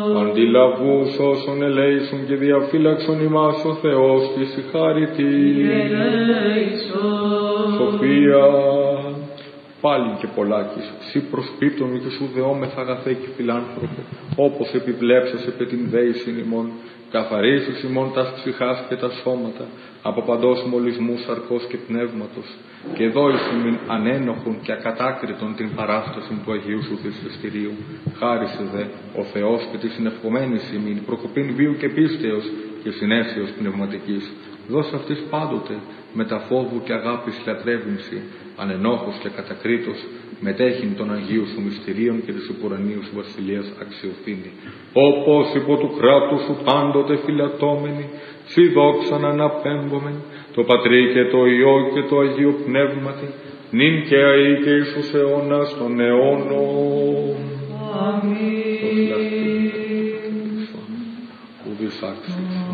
Αντιλαβούς όσων ελέησον και διαφύλαξον ημάς ο Θεός της η χάρητη. Σοφία. Πάλιν και πολλάκις, σύ προσπίπτωμη και σου δεόμεθα αγαθέ και φιλάνθρωπε, όπως επιβλέψας επί την δέησιν ημών, καθαρίσους ημών τας ψυχάς και τα σώματα, από παντός μολυσμού σαρκός και πνεύματος, και δόης ημίν ανένοχον και ακατάκριτον την παράσταση του Αγίου σου θυσιαστηρίου. Χάρισε δε ο Θεός και τη συνευχομένης ημίν, προκοπήν βίου και πίστεως και συνέσεως πνευματικής. Δώσ' αυτής πάντοτε με τα φόβου και αγάπης λατρεύεινση, ανενόχος και κατακρίτως, μετέχειν των Αγίου σου μυστηρίων και της ουρανίου σου βασιλείας αξιοθήνη. Όπως υπό του κράτους σου πάντοτε φυλατώμενοι, σοι δόξαν αναπέμπομεν, το Πατρί και το Υιό και το Αγίο Πνεύματι, νυν και αεί και εις τους αιώνας των αιώνων. Αμήν.